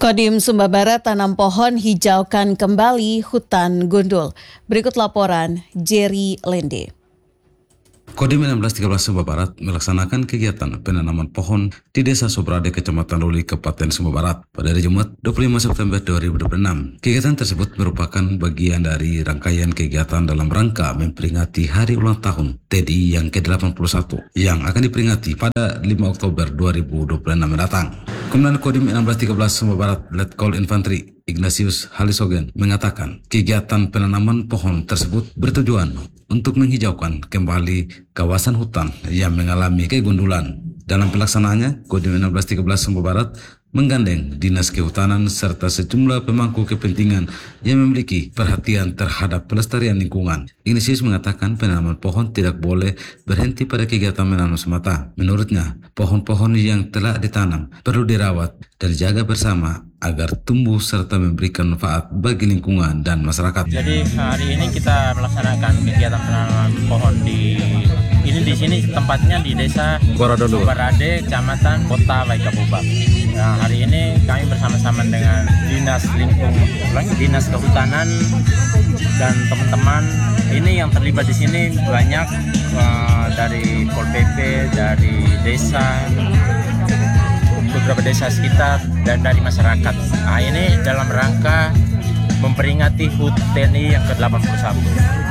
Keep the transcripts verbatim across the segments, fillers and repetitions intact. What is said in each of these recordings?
Kodim Sumba Barat tanam pohon hijaukan kembali hutan gundul. Berikut laporan Jerry Lende. Kodim enam belas tiga belas Sumba Barat melaksanakan kegiatan penanaman pohon di Desa Sobrade, Kecamatan Luli, Kabupaten Sumba Barat pada hari Jumat dua puluh lima September dua ribu dua puluh enam. Kegiatan tersebut merupakan bagian dari rangkaian kegiatan dalam rangka memperingati hari ulang tahun T D I yang ke delapan puluh satu yang akan diperingati pada lima Oktober dua ribu dua puluh enam mendatang. Komandan Kodim enam belas tiga belas Sumba Barat, Letkol Infantri Ignatius Halisogen mengatakan kegiatan penanaman pohon tersebut bertujuan untuk menghijaukan kembali kawasan hutan yang mengalami kegundulan. Dalam pelaksanaannya, Kodim enam belas tiga belas Sumba Barat menggandeng Dinas Kehutanan serta sejumlah pemangku kepentingan yang memiliki perhatian terhadap pelestarian lingkungan. Ignatius mengatakan penanaman pohon tidak boleh berhenti pada kegiatan menanam semata. Menurutnya, pohon-pohon yang telah ditanam perlu dirawat dan dijaga bersama agar tumbuh serta memberikan manfaat bagi lingkungan dan masyarakat. Jadi hari ini kita melaksanakan kegiatan penanaman pohon di ini di sini tempatnya di Desa Sobrade, Kecamatan Kota Waikabubak. Nah, hari ini kami bersama-sama dengan Dinas Lingkungan, Dinas Kehutanan dan teman-teman ini yang terlibat di sini banyak uh, dari Pol P P, dari desa, beberapa desa sekitar dan dari masyarakat. Nah, ini dalam rangka memperingati H U T T N I yang ke delapan puluh satu.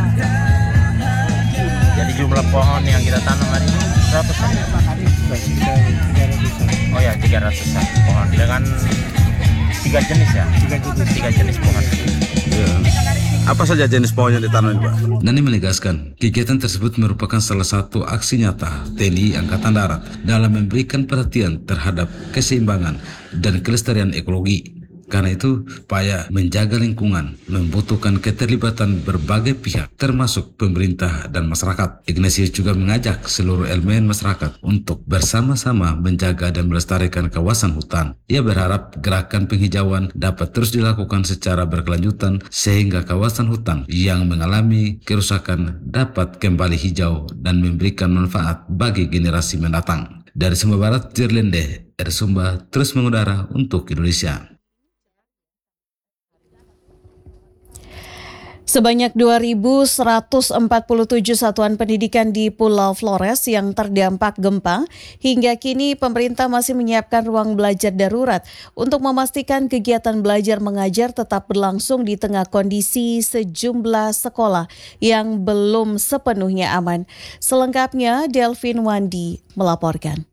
Jadi jumlah pohon yang kita tanam hari ini berapa? Oh ya, tiga ratusan pohon dengan tiga jenis ya, tiga jenis pohon. Ya. Apa saja jenis pohon yang ditanam ini, Pak? Nani menegaskan, kegiatan tersebut merupakan salah satu aksi nyata T N I Angkatan Darat dalam memberikan perhatian terhadap keseimbangan dan kelestarian ekologi. Karena itu, upaya menjaga lingkungan membutuhkan keterlibatan berbagai pihak, termasuk pemerintah dan masyarakat. Ignatius juga mengajak seluruh elemen masyarakat untuk bersama-sama menjaga dan melestarikan kawasan hutan. Ia berharap gerakan penghijauan dapat terus dilakukan secara berkelanjutan sehingga kawasan hutan yang mengalami kerusakan dapat kembali hijau dan memberikan manfaat bagi generasi mendatang. Dari Sumba Barat, Jirlende, R Sumba terus mengudara untuk Indonesia. Sebanyak dua ribu seratus empat puluh tujuh satuan pendidikan di Pulau Flores yang terdampak gempa, hingga kini pemerintah masih menyiapkan ruang belajar darurat untuk memastikan kegiatan belajar mengajar tetap berlangsung di tengah kondisi sejumlah sekolah yang belum sepenuhnya aman. Selengkapnya, Delvin Wandi melaporkan.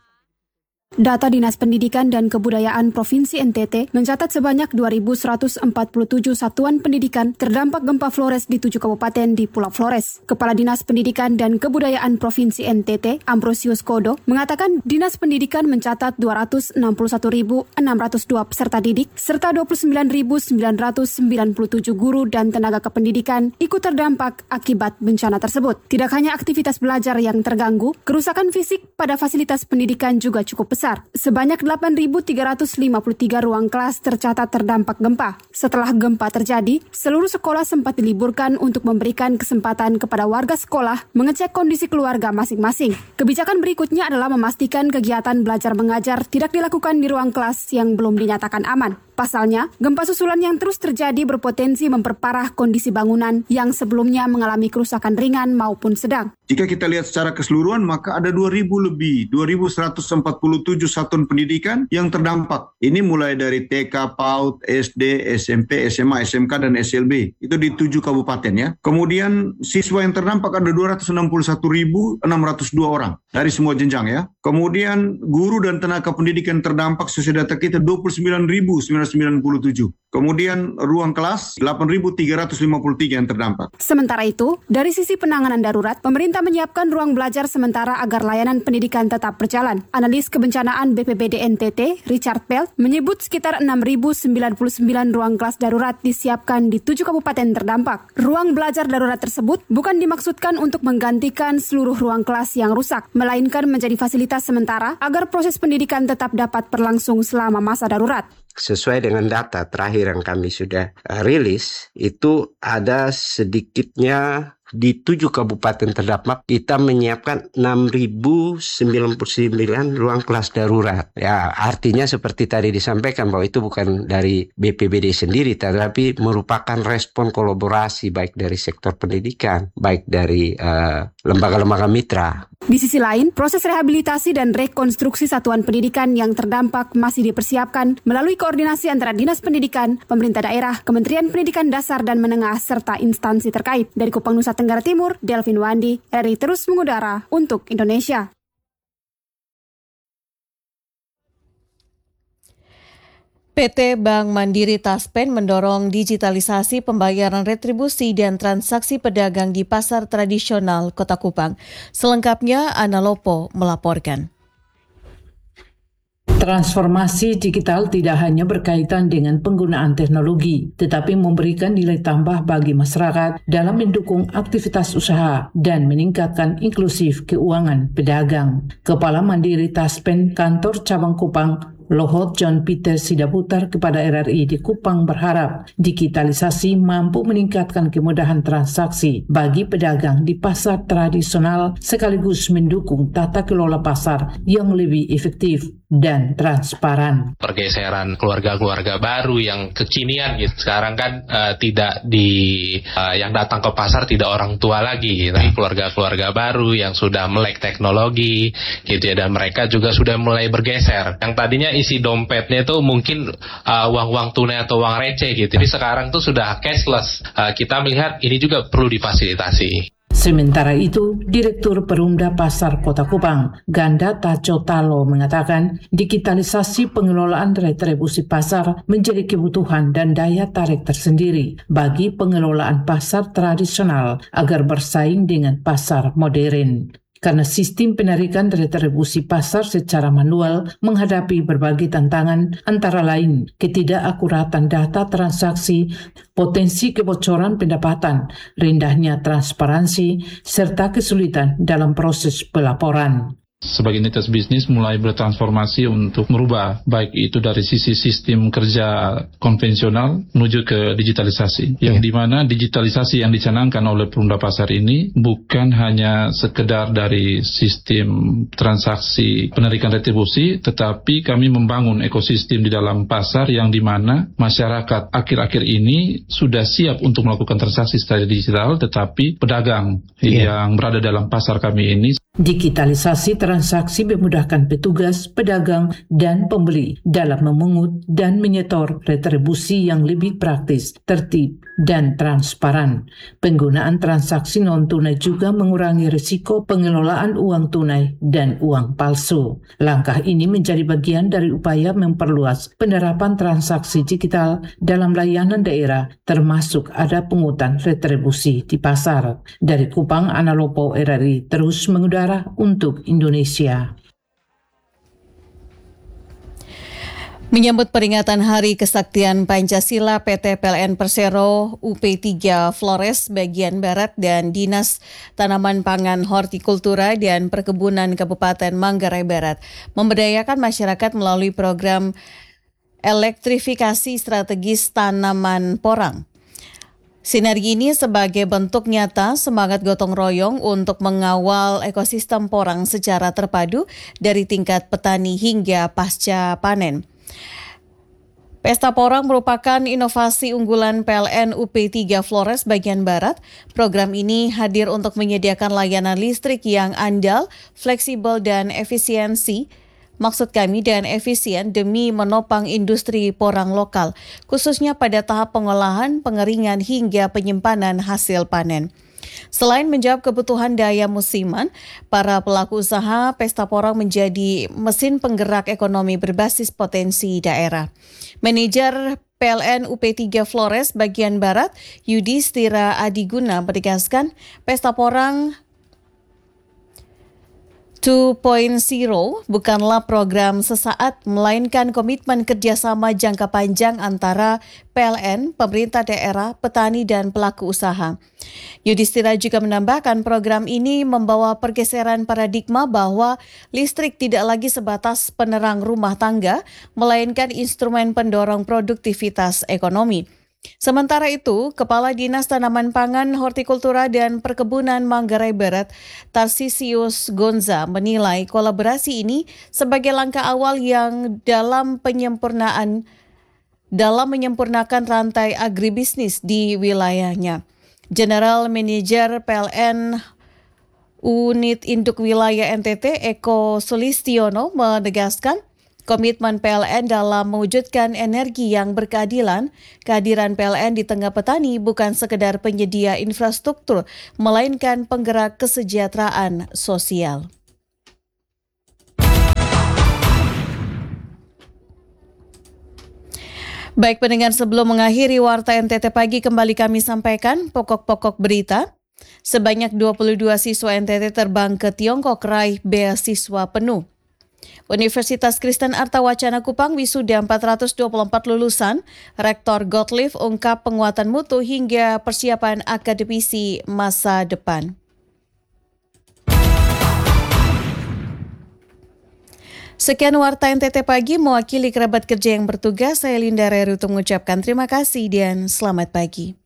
Data Dinas Pendidikan dan Kebudayaan Provinsi N T T mencatat sebanyak dua ribu seratus empat puluh tujuh satuan pendidikan terdampak gempa Flores di tujuh kabupaten di Pulau Flores. Kepala Dinas Pendidikan dan Kebudayaan Provinsi N T T, Ambrosius Kodo, mengatakan Dinas Pendidikan mencatat dua ratus enam puluh satu ribu enam ratus dua peserta didik serta dua puluh sembilan ribu sembilan ratus sembilan puluh tujuh guru dan tenaga kependidikan ikut terdampak akibat bencana tersebut. Tidak hanya aktivitas belajar yang terganggu, kerusakan fisik pada fasilitas pendidikan juga cukup besar. Sebanyak delapan ribu tiga ratus lima puluh tiga ruang kelas tercatat terdampak gempa. Setelah gempa terjadi, seluruh sekolah sempat diliburkan untuk memberikan kesempatan kepada warga sekolah mengecek kondisi keluarga masing-masing. Kebijakan berikutnya adalah memastikan kegiatan belajar mengajar tidak dilakukan di ruang kelas yang belum dinyatakan aman. Pasalnya, gempa susulan yang terus terjadi berpotensi memperparah kondisi bangunan yang sebelumnya mengalami kerusakan ringan maupun sedang. Jika kita lihat secara keseluruhan, maka ada dua ribu lebih, dua ribu seratus empat puluh tujuh satuan pendidikan yang terdampak. Ini mulai dari T K, PAUD, S D, S M P, S M A, S M K, dan S L B. Itu di tujuh kabupaten ya. Kemudian siswa yang terdampak ada dua ratus enam puluh satu ribu enam ratus dua orang dari semua jenjang ya. Kemudian guru dan tenaga pendidikan terdampak sesuai data kita dua puluh sembilan ribu sembilan ratus sembilan puluh tujuh. Kemudian ruang kelas delapan ribu tiga ratus lima puluh tiga yang terdampak. Sementara itu, dari sisi penanganan darurat, pemerintah menyiapkan ruang belajar sementara agar layanan pendidikan tetap berjalan. Analis kebencanaan B P B D N T T, Richard Pelt, menyebut sekitar enam ribu sembilan puluh sembilan ruang kelas darurat disiapkan di tujuh kabupaten terdampak. Ruang belajar darurat tersebut bukan dimaksudkan untuk menggantikan seluruh ruang kelas yang rusak, melainkan menjadi fasilitas sementara agar proses pendidikan tetap dapat berlangsung selama masa darurat. Sesuai dengan data terakhir yang kami sudah uh, rilis, itu ada sedikitnya di tujuh kabupaten terdampak kita menyiapkan enam ribu sembilan puluh sembilan ruang kelas darurat. Ya, artinya seperti tadi disampaikan bahwa itu bukan dari B P B D sendiri, tetapi merupakan respon kolaborasi baik dari sektor pendidikan, baik dari uh, lembaga-lembaga mitra. Di sisi lain, proses rehabilitasi dan rekonstruksi satuan pendidikan yang terdampak masih dipersiapkan melalui koordinasi antara Dinas Pendidikan, pemerintah daerah, Kementerian Pendidikan Dasar dan Menengah, serta instansi terkait. Dari Kupang, Nusa Tenggara Timur, Delvin Wandi, R I terus mengudara untuk Indonesia. P T Bank Mandiri Taspen mendorong digitalisasi pembayaran retribusi dan transaksi pedagang di pasar tradisional Kota Kupang. Selengkapnya, Ana Lopo melaporkan. Transformasi digital tidak hanya berkaitan dengan penggunaan teknologi, tetapi memberikan nilai tambah bagi masyarakat dalam mendukung aktivitas usaha dan meningkatkan inklusif keuangan pedagang. Kepala Mandiri Taspen Kantor Cabang Kupang, Lohot John Peter Sidaputar kepada R R I di Kupang berharap digitalisasi mampu meningkatkan kemudahan transaksi bagi pedagang di pasar tradisional sekaligus mendukung tata kelola pasar yang lebih efektif dan transparan. Pergeseran keluarga-keluarga baru yang kekinian gitu. Sekarang kan uh, tidak di uh, yang datang ke pasar tidak orang tua lagi, gitu. Tapi keluarga-keluarga baru yang sudah melek teknologi gitu ya, dan mereka juga sudah mulai bergeser. Yang tadinya isi dompetnya itu mungkin uh, uang-uang tunai atau uang receh gitu. Tapi sekarang tuh sudah cashless. Uh, kita melihat ini juga perlu difasilitasi. Sementara itu, Direktur Perumda Pasar Kota Kupang, Ganda Taco Talo mengatakan digitalisasi pengelolaan retribusi pasar menjadi kebutuhan dan daya tarik tersendiri bagi pengelolaan pasar tradisional agar bersaing dengan pasar modern. Karena sistem penarikan retribusi pasar secara manual menghadapi berbagai tantangan, antara lain ketidakakuratan data transaksi, potensi kebocoran pendapatan, rendahnya transparansi, serta kesulitan dalam proses pelaporan. Sebagai entitas bisnis mulai bertransformasi untuk merubah baik itu dari sisi sistem kerja konvensional menuju ke digitalisasi, yang dimana digitalisasi yang dicanangkan oleh Perumda Pasar ini bukan hanya sekedar dari sistem transaksi penarikan retribusi, tetapi kami membangun ekosistem di dalam pasar yang dimana masyarakat akhir-akhir ini sudah siap untuk melakukan transaksi secara digital, tetapi pedagang yeah. yang berada dalam pasar kami ini. Digitalisasi transaksi memudahkan petugas, pedagang, dan pembeli dalam memungut dan menyetor retribusi yang lebih praktis, tertib, dan transparan. Penggunaan transaksi non-tunai juga mengurangi risiko pengelolaan uang tunai dan uang palsu. Langkah ini menjadi bagian dari upaya memperluas penerapan transaksi digital dalam layanan daerah, termasuk ada pungutan retribusi di pasar. Dari Kupang, Ana Lopo, R R I terus mengudara untuk Indonesia. Menyambut peringatan Hari Kesaktian Pancasila, P T P L N Persero U P tiga Flores bagian Barat dan Dinas Tanaman Pangan Hortikultura dan Perkebunan Kabupaten Manggarai Barat memberdayakan masyarakat melalui program elektrifikasi strategis tanaman porang. Sinergi ini sebagai bentuk nyata semangat gotong royong untuk mengawal ekosistem porang secara terpadu dari tingkat petani hingga pasca panen. Pesta Porang merupakan inovasi unggulan P L N U P tiga Flores bagian Barat. Program ini hadir untuk menyediakan layanan listrik yang andal, fleksibel, dan efisiensi. Maksud kami dan efisien demi menopang industri porang lokal, khususnya pada tahap pengolahan, pengeringan, hingga penyimpanan hasil panen. Selain menjawab kebutuhan daya musiman, para pelaku usaha Pesta Porang menjadi mesin penggerak ekonomi berbasis potensi daerah. Manajer P L N U P tiga Flores bagian Barat, Yudhistira Adiguna, menegaskan Pesta Porang dua titik nol bukanlah program sesaat, melainkan komitmen kerjasama jangka panjang antara P L N, pemerintah daerah, petani, dan pelaku usaha. Yudhistira juga menambahkan program ini membawa pergeseran paradigma bahwa listrik tidak lagi sebatas penerang rumah tangga, melainkan instrumen pendorong produktivitas ekonomi. Sementara itu, Kepala Dinas Tanaman Pangan, Hortikultura dan Perkebunan Manggarai Barat, Tarsisius Gonza, menilai kolaborasi ini sebagai langkah awal yang dalam penyempurnaan dalam menyempurnakan rantai agribisnis di wilayahnya. General Manager P L N Unit Induk Wilayah N T T, Eko Sulistiono, menegaskan komitmen P L N dalam mewujudkan energi yang berkeadilan. Kehadiran P L N di tengah petani bukan sekedar penyedia infrastruktur, melainkan penggerak kesejahteraan sosial. Baik pendengar, sebelum mengakhiri Warta N T T Pagi, kembali kami sampaikan pokok-pokok berita. Sebanyak dua puluh dua siswa N T T terbang ke Tiongkok raih beasiswa penuh. Universitas Kristen Artawacana Kupang wisuda empat ratus dua puluh empat lulusan. Rektor Gottlieb ungkap penguatan mutu hingga persiapan akademisi masa depan. Sekian Warta N T T Pagi, mewakili kerabat kerja yang bertugas, saya Linda Rerutu mengucapkan terima kasih dan selamat pagi.